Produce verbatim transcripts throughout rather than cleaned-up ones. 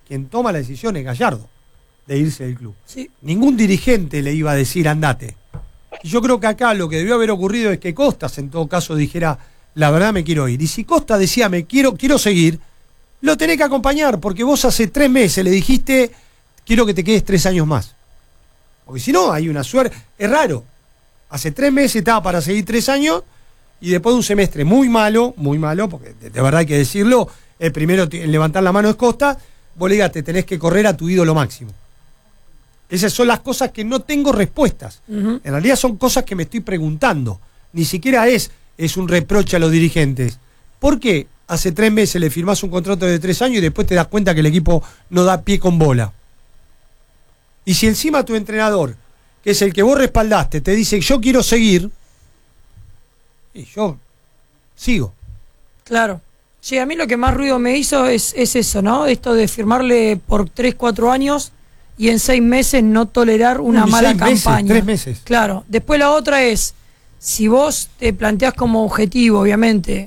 quien toma la decisión es Gallardo de irse del club. Sí. Ningún dirigente le iba a decir andate. Y yo creo que acá lo que debió haber ocurrido es que Costas en todo caso dijera la verdad me quiero ir. Y si Costas decía me quiero, quiero seguir, lo tenés que acompañar, porque vos hace tres meses le dijiste quiero que te quedes tres años más. Porque si no, hay una suerte. Es raro. Hace tres meses estaba para seguir tres años y después de un semestre muy malo, muy malo, porque de, de verdad hay que decirlo, el primero en levantar la mano es Costa, vos le digas, te tenés que correr a tu ídolo máximo. Esas son las cosas que no tengo respuestas. Uh-huh. En realidad son cosas que me estoy preguntando. Ni siquiera es, es un reproche a los dirigentes. ¿Por qué hace tres meses le firmás un contrato de tres años y después te das cuenta que el equipo no da pie con bola? Y si encima tu entrenador, que es el que vos respaldaste, te dice yo quiero seguir, y yo sigo. Claro. Sí, a mí lo que más ruido me hizo es, es eso, ¿no? Esto de firmarle por tres, cuatro años y en seis meses no tolerar una Uy, mala seis campaña. Meses, tres meses. Claro. Después la otra es, si vos te planteás como objetivo, obviamente,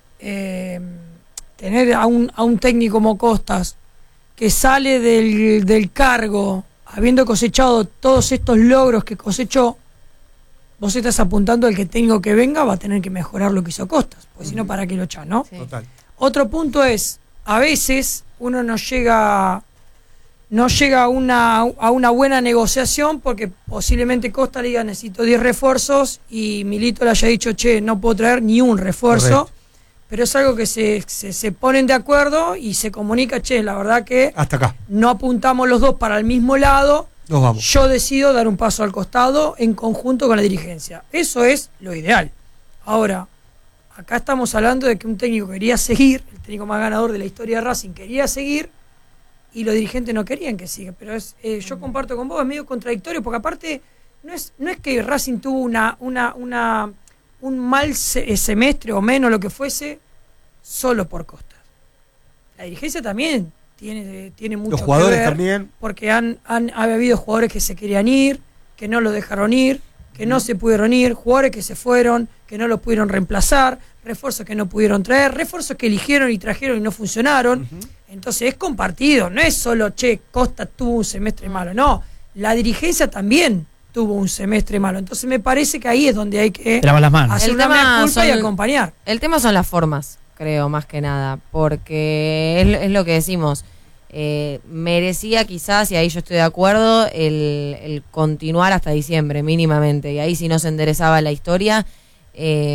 eh, tener a un, a un técnico como Costas, que sale del, del cargo, habiendo cosechado todos estos logros que cosechó, vos estás apuntando al que técnico que venga va a tener que mejorar lo que hizo Costas, porque uh-huh. si no, ¿para qué lo echás, no? Sí. Total. Otro punto es, a veces uno no llega no llega a una, a una buena negociación porque posiblemente Costa le diga necesito diez refuerzos y Milito le haya dicho, che, no puedo traer ni un refuerzo. Correcto. Pero es algo que se, se, se ponen de acuerdo y se comunica, che, la verdad que hasta acá no apuntamos los dos para el mismo lado, nos vamos. Yo decido dar un paso al costado en conjunto con la dirigencia. Eso es lo ideal. Ahora, acá estamos hablando de que un técnico quería seguir, el técnico más ganador de la historia de Racing quería seguir y los dirigentes no querían que siga. Pero es, eh, yo comparto con vos, es medio contradictorio porque aparte no es, no es que Racing tuvo una... una, una un mal se semestre o menos, lo que fuese, solo por Costas. La dirigencia también tiene, tiene mucho los jugadores que ver, también. porque han, han ha habido jugadores que se querían ir, que no los dejaron ir, que no se pudieron ir, jugadores que se fueron, que no los pudieron reemplazar, refuerzos que no pudieron traer, refuerzos que eligieron y trajeron y no funcionaron. Uh-huh. Entonces es compartido, no es solo, che, Costas tuvo un semestre malo, no, la dirigencia también tuvo un semestre malo. Entonces me parece que ahí es donde hay que las manos. hacer El una tema mea culpa son- y acompañar. El tema son las formas, creo, más que nada, porque es, es lo que decimos. Eh, merecía quizás, y ahí yo estoy de acuerdo, el, el continuar hasta diciembre, mínimamente. Y ahí si no se enderezaba la historia, eh,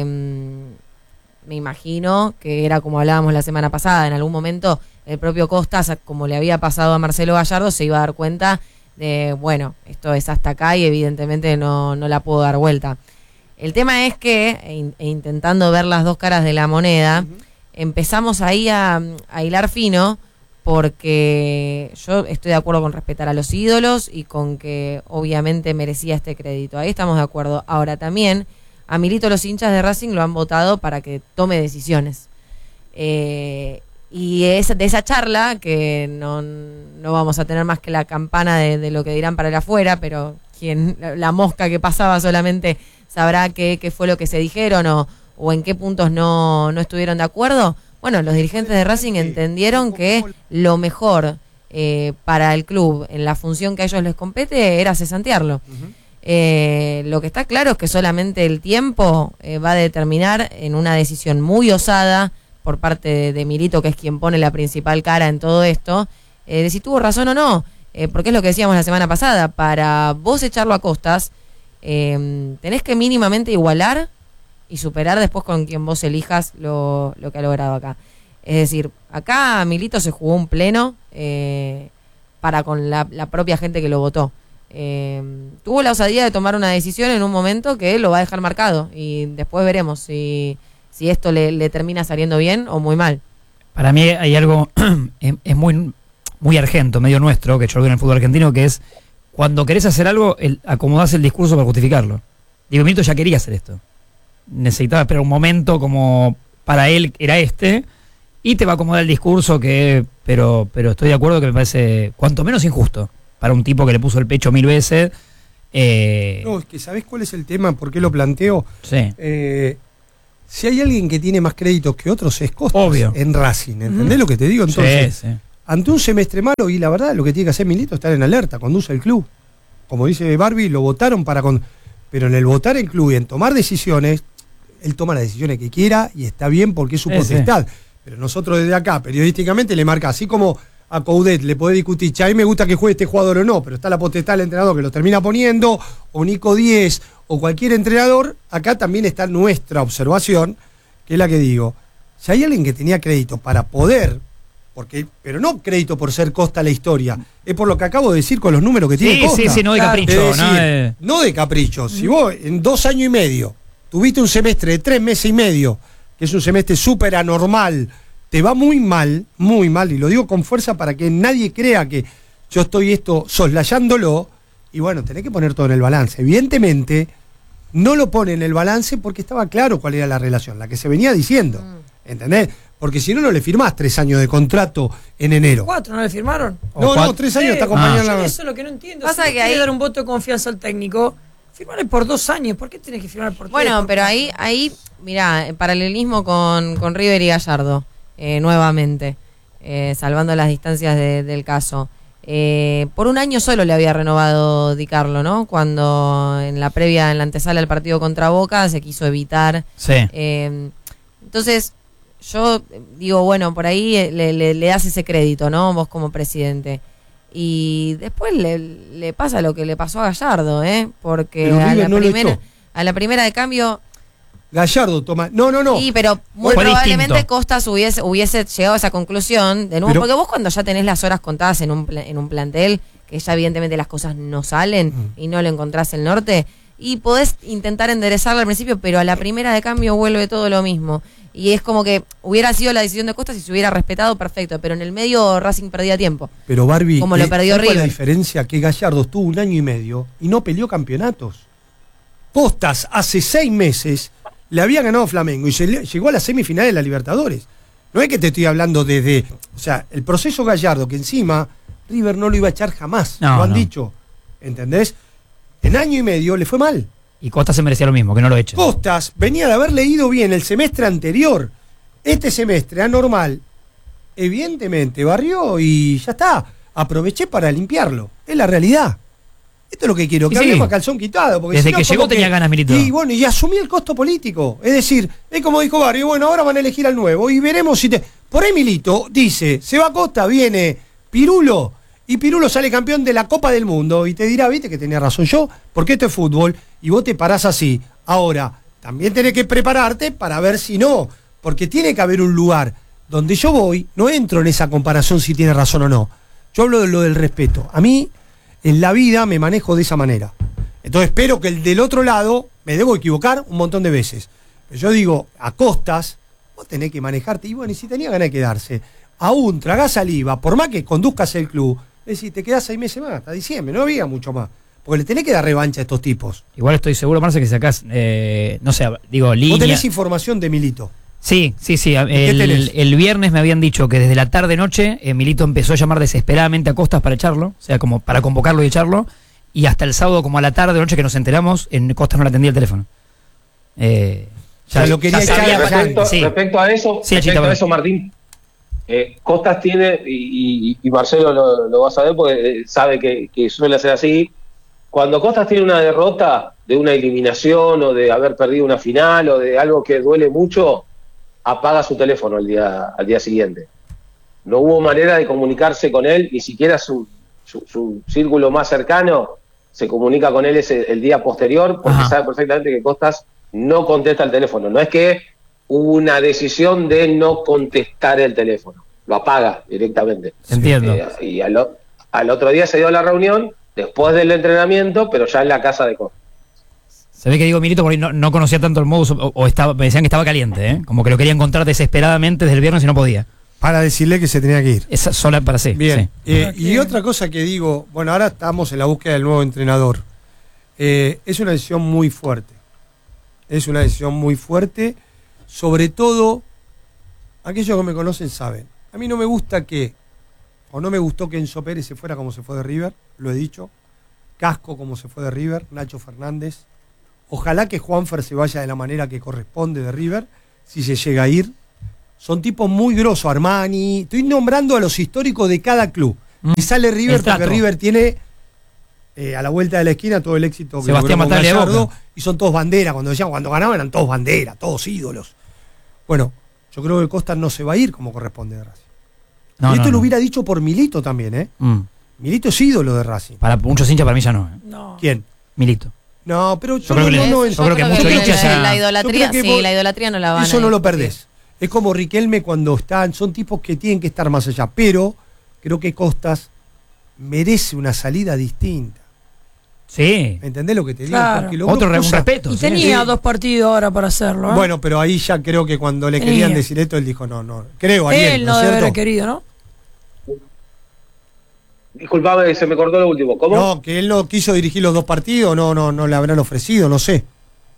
me imagino que era como hablábamos la semana pasada, en algún momento el propio Costas, como le había pasado a Marcelo Gallardo, se iba a dar cuenta de, bueno, esto es hasta acá y evidentemente no, no la puedo dar vuelta. El tema es que, e, e intentando ver las dos caras de la moneda, uh-huh. empezamos ahí a, a hilar fino, porque yo estoy de acuerdo con respetar a los ídolos y con que obviamente merecía este crédito. Ahí estamos de acuerdo. Ahora también, a Milito los hinchas de Racing lo han votado para que tome decisiones. Eh... Y es de esa charla, que no, no vamos a tener más que la campana de, de lo que dirán para el afuera, pero quien la mosca que pasaba solamente sabrá qué, qué fue lo que se dijeron o, o en qué puntos no, no estuvieron de acuerdo. Bueno, los dirigentes de Racing entendieron que lo mejor eh, para el club, en la función que a ellos les compete, era cesantearlo. Uh-huh. Eh, lo que está claro es que solamente el tiempo eh, va a determinar en una decisión muy osada por parte de, de Milito, que es quien pone la principal cara en todo esto, eh, de si tuvo razón o no, eh, porque es lo que decíamos la semana pasada, para vos echarlo a Costas, eh, tenés que mínimamente igualar y superar después con quien vos elijas lo, lo que ha logrado acá. Es decir, acá Milito se jugó un pleno eh, para con la, la propia gente que lo votó. Eh, tuvo la osadía de tomar una decisión en un momento que lo va a dejar marcado y después veremos si... si esto le, le termina saliendo bien o muy mal. Para mí hay algo, es, es muy, muy argento, medio nuestro, que yo lo veo en el fútbol argentino, que es cuando querés hacer algo, el, acomodás el discurso para justificarlo. Diego Milito ya quería hacer esto. Necesitaba esperar un momento como para él era este, y te va a acomodar el discurso, que pero, pero estoy de acuerdo que me parece cuanto menos injusto para un tipo que le puso el pecho mil veces. Eh, no, es que ¿sabés cuál es el tema? ¿Por qué lo planteo? Sí. Eh... Si hay alguien que tiene más créditos que otros es Costas. Obvio. En Racing, ¿entendés uh-huh. lo que te digo? Entonces, sí, sí. ante un semestre malo, y la verdad lo que tiene que hacer Milito es estar en alerta, conduce el club. Como dice Barbie, lo votaron para... Con... Pero en el votar el club y en tomar decisiones, él toma las decisiones que quiera y está bien porque es su Sí, potestad. Pero nosotros desde acá, periodísticamente, le marca, así como a Coudet le puede discutir, che, a mí me gusta que juegue este jugador o no, pero está la potestad del entrenador que lo termina poniendo, o Nico Díez, o cualquier entrenador, acá también está nuestra observación, que es la que digo, si hay alguien que tenía crédito para poder, porque, pero no crédito por ser Costa la historia, es por lo que acabo de decir con los números que tiene Sí, Costa. sí, sí, no de Claro. capricho. Es ¿no? decir, Eh, no de capricho. Si vos en dos años y medio tuviste un semestre de tres meses y medio, que es un semestre súper anormal, te va muy mal, muy mal, y lo digo con fuerza para que nadie crea que yo estoy esto soslayándolo, y bueno, tenés que poner todo en el balance. Evidentemente, no lo pone en el balance porque estaba claro cuál era la relación, la que se venía diciendo, ¿entendés? Porque si no, no le firmás tres años de contrato en enero. ¿Cuatro no le firmaron? No, cuatro. no, tres años Eh, está acompañando yo la... Eso es lo que no entiendo. Pasa si que quiere ahí- dar un voto de confianza al técnico, firmale por dos años. ¿Por qué tenés que firmar por tres? Bueno, por pero cuatro? ahí, ahí, mirá, en paralelismo con, con River y Gallardo, eh, nuevamente, eh, salvando las distancias de- del caso. Eh, por un año solo le había renovado Di Carlo, ¿no? Cuando en la previa, en la antesala del partido contra Boca, se quiso evitar. sí. Eh, entonces, yo digo, bueno, por ahí eh, le, le- le das ese crédito, ¿no? Vos como presidente. Y después le, le pasa lo que le pasó a Gallardo, ¿eh? Porque Pero a River la, no lo primera, echó. a la primera de cambio, Gallardo toma... No, no, no. sí, pero muy Fue probablemente distinto. Costas hubiese, hubiese llegado a esa conclusión, de nuevo, Pero- porque vos cuando ya tenés las horas contadas en un, pla- en un plantel, que ya evidentemente las cosas no salen Mm. y no le encontrás el norte, y podés intentar enderezarla al principio, pero a la primera de cambio vuelve todo lo mismo. Y es como que hubiera sido la decisión de Costas si se hubiera respetado, perfecto, pero en el medio Racing perdía tiempo. Pero Barbie, Como lo perdió ¿sabes cuál es la River? diferencia? Que Gallardo estuvo un año y medio y no peleó campeonatos. Costas hace seis meses le había ganado a Flamengo y se le- llegó a la semifinal de la Libertadores. No es que te estoy hablando desde... O sea, el proceso Gallardo, que encima River no lo iba a echar jamás, No, lo han no. dicho. ¿Entendés? En año y medio le fue mal. Y Costa se merecía lo mismo, que no lo echen. Costas venía de haber leído bien el semestre anterior. Este semestre anormal, evidentemente, barrió y ya está. Aproveché para limpiarlo. Es la realidad. Esto es lo que quiero, que Sí, sí. hablemos a calzón quitado. Porque Desde si no, que como llegó tenía ganas, Milito. Y bueno, y asumí el costo político. Es decir, es como dijo Barrio, bueno, ahora van a elegir al nuevo y veremos si te... Por ahí Milito dice, se va a Costa, viene Pirulo, y Pirulo sale campeón de la Copa del Mundo y te dirá, viste que tenía razón yo, porque esto es fútbol y vos te parás así. Ahora, también tenés que prepararte para ver si no, porque tiene que haber un lugar donde yo voy, no entro en esa comparación si tiene razón o no. Yo hablo de lo del respeto. A mí, en la vida, me manejo de esa manera. Entonces espero que el del otro lado, me debo equivocar un montón de veces. Pero yo digo, a Costas, vos tenés que manejarte. Y bueno, y si tenía ganas de quedarse, aún tragás saliva, por más que conduzcas el club, es decir, te quedás seis meses más, hasta diciembre, no había mucho más. Porque le tenés que dar revancha a estos tipos. Igual estoy seguro, Marce, que sacás, eh, no sé, digo, Vos línea. tenés información de Milito. Sí, sí, sí. qué El, tenés? el viernes me habían dicho que desde la tarde-noche eh, Milito empezó a llamar desesperadamente a Costas para echarlo, o sea, como para convocarlo y echarlo, y hasta el sábado, como a la tarde-noche que nos enteramos, en Costas no le atendía el teléfono. Eh, Ya lo quería echar sabía- a Gallardo. Respecto, sí. respecto a eso, Sí, respecto Chita, a eso, Martín, eh, Costas tiene, y, y- y Marcelo lo, lo va a saber porque eh, sabe que, que suele ser así, cuando Costas tiene una derrota de una eliminación o de haber perdido una final o de algo que duele mucho, apaga su teléfono al día, al día siguiente. No hubo manera de comunicarse con él, ni siquiera su, su, su círculo más cercano se comunica con él ese, el día posterior, porque Ajá. sabe perfectamente que Costas no contesta el teléfono. No es que hubo una decisión de no contestar el teléfono, lo apaga directamente. Entiendo. Eh, y al, o- al otro día se dio la reunión, después del entrenamiento, pero ya en la casa de Costas. Se ve que digo Milito por ahí no, no conocía tanto el modus, o, o estaba, me decían que estaba caliente, ¿eh? Como que lo quería encontrar desesperadamente desde el viernes y no podía. Para decirle que se tenía que ir. Esa sola para sí. Bien, sí. eh, Para y que- otra cosa que digo, bueno, ahora estamos en la búsqueda del nuevo entrenador. Eh, es una decisión muy fuerte. Es una decisión muy fuerte, sobre todo, aquellos que me conocen saben. A mí no me gusta que, o no me gustó que Enzo Pérez se fuera como se fue de River, lo he dicho. Casco como se fue de River, Nacho Fernández. Ojalá que Juanfer se vaya de la manera que corresponde de River, si se llega a ir. son tipos muy grosos, Armani. Estoy nombrando a los históricos de cada club. Mm. Y sale River El trato. porque River tiene eh, a la vuelta de la esquina todo el éxito que Sebastián logró con Bataglia de Gallardo, Boca. y son todos banderas. Cuando decían, cuando ganaban eran todos banderas, todos ídolos. Bueno, yo creo que Costas no se va a ir como corresponde de Racing. No, y esto no, lo no. hubiera dicho por Milito también, ¿eh? Mm. Milito es ídolo de Racing. Para muchos hinchas, para mí ya no. ¿eh? No. ¿Quién? Milito. No, pero yo, creo no, que no, le- no, yo creo que creo muchos que hinchas la, ya- la Yo idolatría, creo que sí, vos- la idolatría no la van a eso no lo discutir. perdés. Es como Riquelme cuando están, son tipos que tienen que estar más allá, pero creo que Costas merece una salida distinta. Sí. ¿Entendés lo que te digo? Claro. Porque logró Otro re- un cosas- respeto. Y sí. tenía Sí. dos partidos ahora para hacerlo. ¿eh? Bueno, pero ahí ya creo que cuando le Tenía. querían decir esto, él dijo, no, no, creo, Ariel, Él ¿no no es debe cierto? haber querido, ¿no? Disculpame, se me cortó lo último. ¿Cómo? No, que él no quiso dirigir los dos partidos, no, no, no le habrán ofrecido, no sé.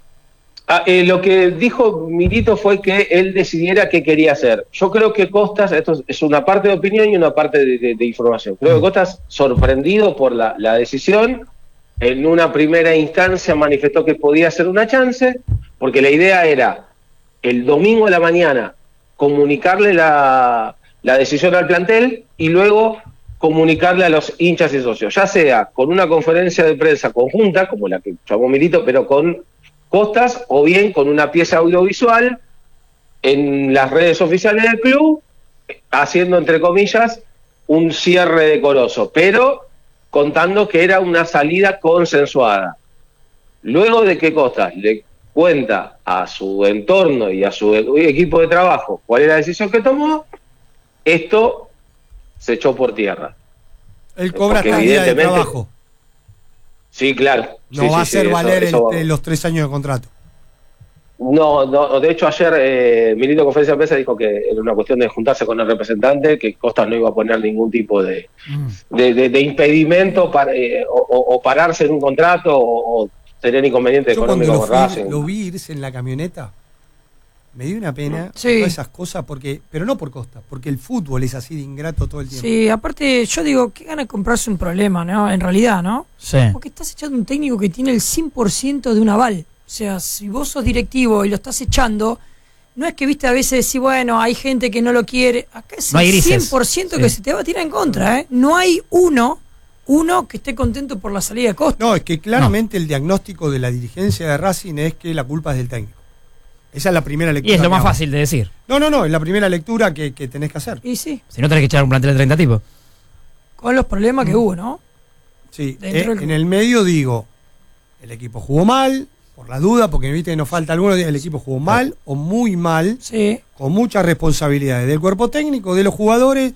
Ah, eh, lo que dijo Milito fue que él decidiera qué quería hacer. Yo creo que Costas, esto es una parte de opinión y una parte de, de- de información. Creo que Costas, sorprendido por la, la decisión, en una primera instancia manifestó que podía ser una chance, porque la idea era el domingo a la mañana comunicarle la, la decisión al plantel y luego comunicarle a los hinchas y socios, ya sea con una conferencia de prensa conjunta, como la que llamó Milito, pero con Costas, o bien con una pieza audiovisual en las redes oficiales del club, haciendo, entre comillas, un cierre decoroso, pero contando que era una salida consensuada. Luego de que Costas le cuenta a su entorno y a su equipo de trabajo cuál era la decisión que tomó, esto se echó por tierra. Él cobra Porque hasta el día de evidentemente- trabajo. Sí, claro. No Sí, va sí, a sí, hacer eso- valer el- eso va. los tres años de contrato. No, no, de hecho ayer eh, Milito en conferencia de prensa dijo que era una cuestión de juntarse con el representante, que Costas no iba a poner ningún tipo de, Mm. de, de- de impedimento para, eh, o, o- o pararse en un contrato o, o tener inconvenientes Yo cuando económicos lo, con fui- Racing. lo vi irse en la camioneta, me dio una pena Sí. todas esas cosas, porque, pero no por Costa, porque el fútbol es así de ingrato todo el tiempo. Sí, aparte yo digo, qué gana de comprarse un problema, ¿no? En realidad, ¿no? Sí. Porque estás echando un técnico que tiene el cien por ciento de un aval. O sea, si vos sos directivo y lo estás echando, no es que, viste, a veces decís, bueno, hay gente que no lo quiere. Acá es No hay el grises. cien por ciento que Sí. se te va a tirar en contra, ¿eh? No hay uno, uno que esté contento por la salida de Costa. No, es que claramente el diagnóstico de la dirigencia de Racing es que la culpa es del técnico. Esa es la primera lectura. Y es lo que más hago. fácil de decir. No, no, no, es la primera lectura que, que tenés que hacer. Y sí, Si no tenés que echar un plantel de treinta tipos. con los problemas que hubo, ¿no? Sí, Dentro eh, del- en el medio digo, el equipo jugó mal, por la duda, porque viste que nos falta alguno, el equipo jugó mal o muy mal, Sí. con muchas responsabilidades del cuerpo técnico, de los jugadores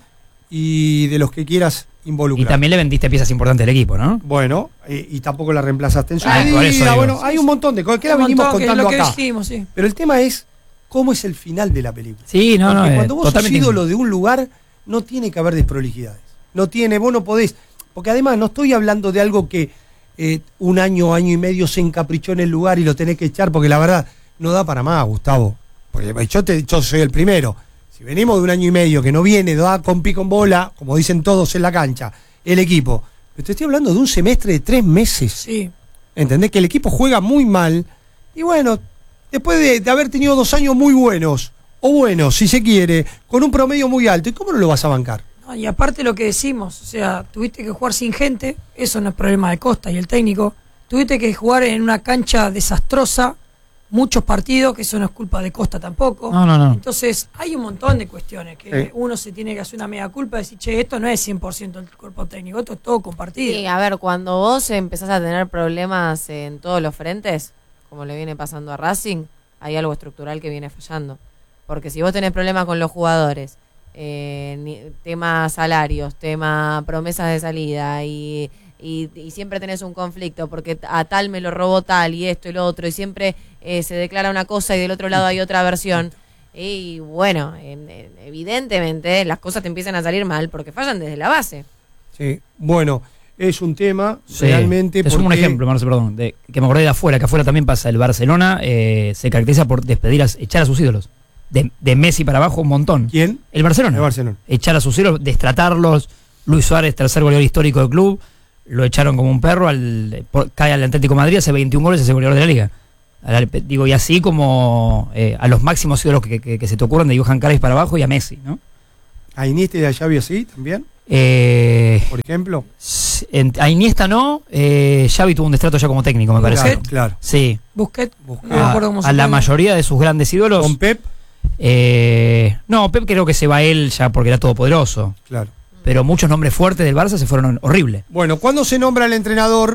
y de los que quieras Y involucrar. también le vendiste piezas importantes al equipo, ¿no? Bueno, y, y tampoco la reemplazaste en su Ah, por eso medida. digo. Bueno, hay un montón de cosas que la Un venimos montón, que es contando lo que acá. dijimos, sí. Pero el tema es cómo es el final de la película. Sí, no, no. Porque eh, cuando vos sos totalmente. ídolo de un lugar, no tiene que haber desprolijidades. No tiene, vos no podés. Porque además no estoy hablando de algo que eh, un año, año y medio se encaprichó en el lugar y lo tenés que echar, porque la verdad no da para más, Gustavo. Porque yo, te, yo soy el primero. Si venimos de un año y medio que no viene, da con pico en bola, como dicen todos en la cancha, el equipo. Pero te estoy hablando de un semestre de tres meses. Sí. ¿Entendés? Que el equipo juega muy mal. Y bueno, después de, de haber tenido dos años muy buenos, o buenos, si se quiere, con un promedio muy alto, ¿y cómo no lo vas a bancar? No, y aparte lo que decimos, o sea, tuviste que jugar sin gente, eso no es problema de Costa y el técnico. Tuviste que jugar en una cancha desastrosa, muchos partidos, que eso no es culpa de Costa tampoco. No, no, no. Entonces, hay un montón de cuestiones que Sí. uno se tiene que hacer una media culpa y decir, che, esto no es cien por ciento el cuerpo técnico, esto es todo compartido. Sí, a ver, cuando vos empezás a tener problemas en todos los frentes, como le viene pasando a Racing, hay algo estructural que viene fallando. Porque si vos tenés problemas con los jugadores, eh, ni- tema salarios, tema promesas de salida y, y, y siempre tenés un conflicto porque a tal me lo robó tal y esto y lo otro y siempre eh, se declara una cosa y del otro lado hay otra versión. Y bueno, en- en- evidentemente las cosas te empiezan a salir mal porque fallan desde la base. Sí. Bueno, es un tema Sí. realmente. Te sumo un porque- ejemplo, Marce, perdón, de, que me acordé de afuera, que afuera también pasa. El Barcelona eh, se caracteriza por despedir, a, echar a sus ídolos. De, de Messi para abajo un montón. ¿Quién? El Barcelona. El Barcelona. Echar a sus ídolos, destratarlos. Luis Suárez, tercer goleador histórico del club, lo echaron como un perro, al, por- cae al Atlético de Madrid, hace veintiún goles, es el goleador de la liga. A la- digo, y así como eh, a los máximos ídolos que, que, que se te ocurran, de Johan Cruyff para abajo y a Messi, ¿no? ¿A Iniesta y a Xavi así también? Eh, Por ejemplo. en- a Iniesta no, eh, Xavi tuvo un destrato ya como técnico, me parece. Claro, claro. Sí. Busquets, Busquets. no me A, acuerdo cómo se a la llama. mayoría de sus grandes ídolos. Con Pep, eh, no, Pep creo que se va él ya porque era todopoderoso. claro. Pero muchos nombres fuertes del Barça se fueron horrible. Bueno, ¿cuándo se nombra el entrenador?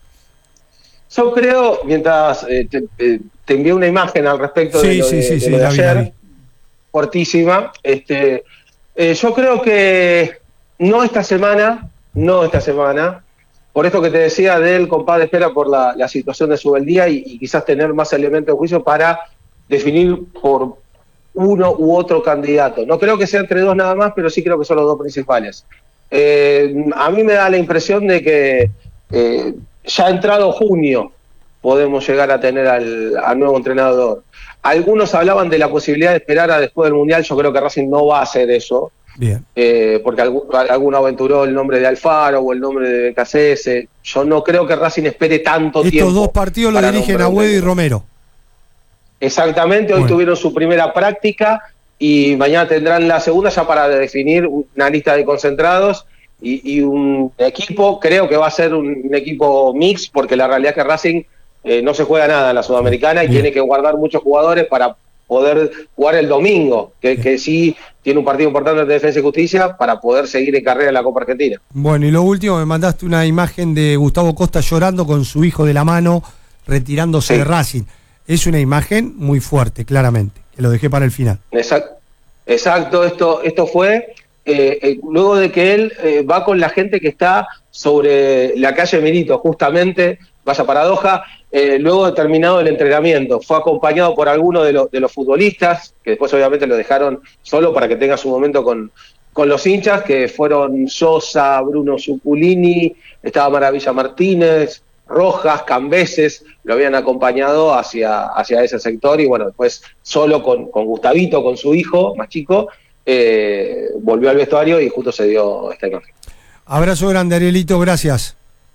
Yo creo, mientras eh, te, eh, te envié una imagen al respecto de Sí, lo sí, de, sí, de sí, lo de la vi, la ayer, vi. fortísima, este, eh, yo creo que no esta semana, no esta semana, por esto que te decía del compás de espera por la, la situación de Subeldía y, y quizás tener más elementos de juicio para definir por uno u otro candidato. No creo que sea entre dos nada más, pero sí creo que son los dos principales. Eh, a mí me da la impresión de que eh, ya entrado junio podemos llegar a tener al, al nuevo entrenador. Algunos hablaban de la posibilidad de esperar a después del Mundial. Yo creo que Racing no va a hacer eso, Bien. eh, porque algún, alguno aventuró el nombre de Alfaro o el nombre de B K C S. Yo no creo que Racing espere tanto Estos tiempo. dos partidos los para dirigen nombrar un Agüedo y técnico. Romero. Exactamente, hoy Bueno. tuvieron su primera práctica y mañana tendrán la segunda ya para definir una lista de concentrados y, y un equipo. Creo que va a ser un, un equipo mix, porque la realidad es que Racing eh, no se juega nada en la Sudamericana y Bien. tiene que guardar muchos jugadores para poder jugar el domingo, que, que sí tiene un partido importante de Defensa y Justicia para poder seguir en carrera en la Copa Argentina. Bueno, y lo último, me mandaste una imagen de Gustavo Costa llorando con su hijo de la mano, retirándose Sí. de Racing. Es una imagen muy fuerte, claramente, que lo dejé para el final. Exacto, exacto esto, esto fue eh, eh, luego de que él eh, va con la gente que está sobre la calle Milito, justamente, vaya paradoja, eh, luego de terminado el entrenamiento. Fue acompañado por algunos de, los de los futbolistas, que después obviamente lo dejaron solo para que tenga su momento con, con los hinchas, que fueron Sosa, Bruno Zuculini, estaba Maravilla Martínez, Rojas, Cambeses, lo habían acompañado hacia, hacia ese sector y bueno, después solo con, con Gustavito, con su hijo más chico, eh, volvió al vestuario y justo se dio esta imagen. Abrazo grande, Arielito, gracias.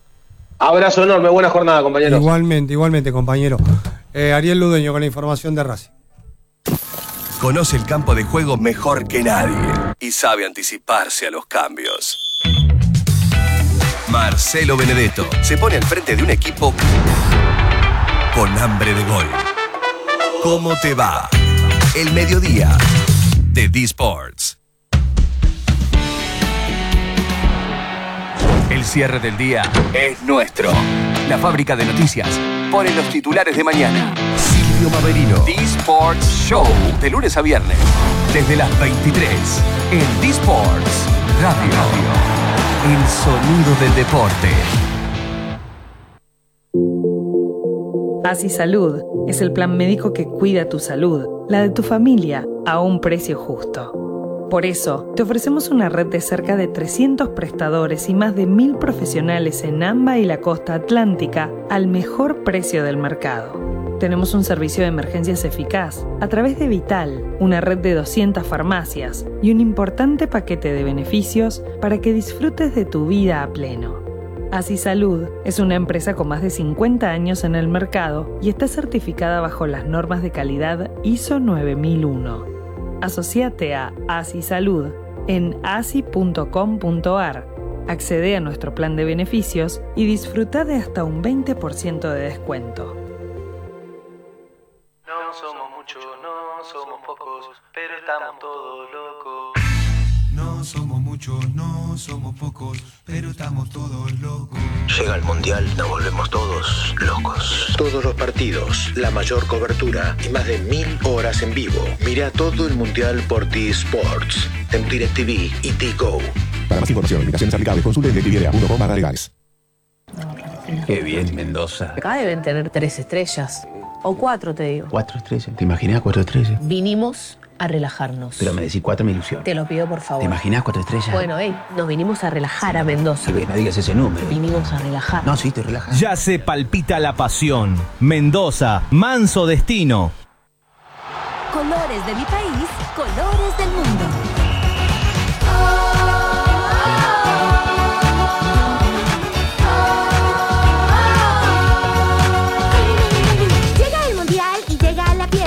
Abrazo enorme, buena jornada, compañeros. Igualmente, igualmente, compañero. Eh, Ariel Ludeño con la información de Racing. Conoce el campo de juego mejor que nadie y sabe anticiparse a los cambios. Marcelo Benedetto se pone al frente de un equipo con hambre de gol. ¿Cómo te va? El mediodía de D-Sports. El cierre del día es nuestro. La fábrica de noticias pone los titulares de mañana. Silvio Maverino. D-Sports Show. De lunes a viernes. Desde las veintitrés. En D-Sports Radio. El sonido del deporte. Así Salud es el plan médico que cuida tu salud, la de tu familia, a un precio justo. Por eso, te ofrecemos una red de cerca de trescientos prestadores y más de mil profesionales en AMBA y la costa atlántica al mejor precio del mercado. Tenemos un servicio de emergencias eficaz a través de Vital, una red de doscientas farmacias y un importante paquete de beneficios para que disfrutes de tu vida a pleno. Así Salud es una empresa con más de cincuenta años en el mercado y está certificada bajo las normas de calidad I S O nueve mil uno. Asociate a Así Salud en asi punto com punto ar. Accede a nuestro plan de beneficios y disfruta de hasta un veinte por ciento de descuento. No somos muchos, no somos pocos, pero estamos todos locos. No somos muchos, no somos pocos, pero estamos todos locos. Llega el Mundial, nos volvemos todos locos. Todos los partidos, la mayor cobertura y más de mil horas en vivo. Mira todo el Mundial por D-Sports, en DirecTV y D-Go. Para más información, invitaciones aplicables, consulte en directv punto com barra legales. Qué bien, Mendoza. Acá deben tener tres estrellas. O cuatro, te digo. Cuatro estrellas. ¿Te imaginas cuatro estrellas? Vinimos a relajarnos. Pero me decís cuatro, me ilusión. Te lo pido, por favor. ¿Te imaginas cuatro estrellas? Bueno, hey, nos vinimos a relajar a Mendoza. Sí, no digas ese número. Vinimos a relajar. No, sí, te relajas. Ya se palpita la pasión. Mendoza, manso destino. Colores de mi país, colores del mundo.